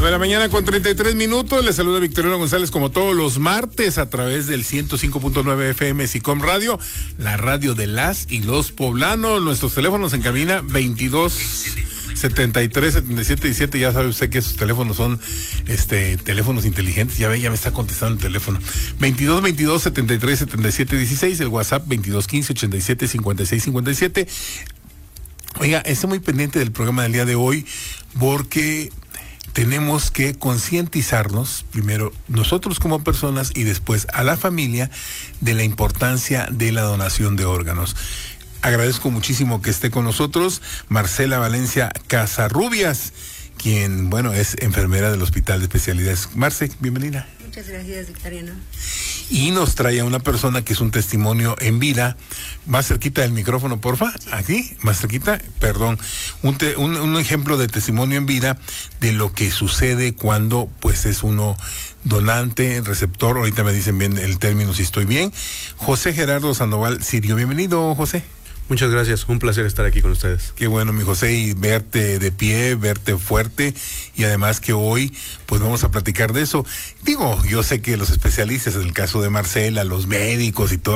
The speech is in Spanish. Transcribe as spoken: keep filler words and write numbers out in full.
nueve de la mañana con treinta y tres minutos. Les saluda Victoriano González como todos los martes a través del ciento cinco punto nueve F M SICOM Radio, la radio de las y los poblanos. Nuestros teléfonos en cabina veintidós setenta y tres setenta y siete diecisiete. Ya sabe usted que esos teléfonos son este teléfonos inteligentes. Ya ve, ya me está contestando el teléfono. veintidós veintidós setenta y tres setenta y siete dieciséis. El WhatsApp veintidós quince ochenta y siete cincuenta y seis cincuenta y siete. Oiga, esté muy pendiente del programa del día de hoy porque tenemos que concientizarnos, primero nosotros como personas y después a la familia, de la importancia de la donación de órganos. Agradezco muchísimo que esté con nosotros Marcela Valencia Casarrubias, quien, bueno, es enfermera del Hospital de Especialidades. Marce, bienvenida. Muchas gracias, Victoriano. Y nos trae a una persona que es un testimonio en vida. Más cerquita del micrófono, porfa. Aquí, más cerquita, perdón. Un, te, un, un ejemplo de testimonio en vida de lo que sucede cuando pues es uno donante, receptor. Ahorita me dicen bien el término si estoy bien. José Gerardo Sandoval Sirio. Bienvenido, José. Muchas gracias, un placer estar aquí con ustedes. Qué bueno, mi José, y verte de pie, verte fuerte, y además que hoy pues vamos a platicar de eso. Digo, yo sé que los especialistas, en el caso de Marcela, los médicos y todo,